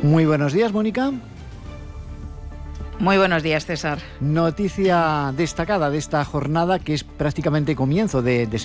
Muy buenos días, Mónica. Muy buenos días, César. Noticia destacada de esta jornada, que es prácticamente comienzo de